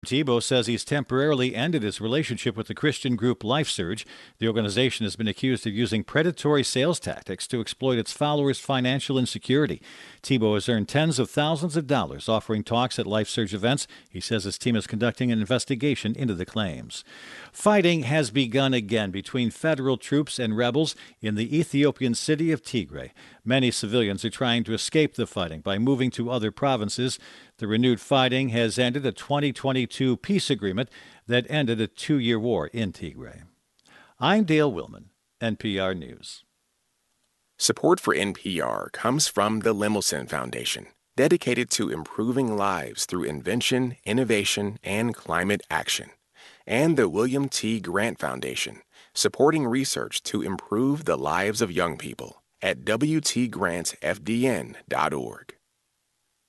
Tebow says he's temporarily ended his relationship with the Christian group LifeSurge. The organization has been accused of using predatory sales tactics to exploit its followers' financial insecurity. Tebow has earned tens of thousands of dollars offering talks at LifeSurge events. He says his team is conducting an investigation into the claims. Fighting has begun again between federal troops and rebels in the Ethiopian city of Tigray. Many civilians are trying to escape the fighting by moving to other provinces. The renewed fighting has ended a 2022 peace agreement that ended a 2-year war in Tigray. I'm Dale Willman, NPR News. Support for NPR comes from the Lemelson Foundation, dedicated to improving lives through invention, innovation, and climate action, and the William T. Grant Foundation, supporting research to improve the lives of young people at WTGrantFDN.org.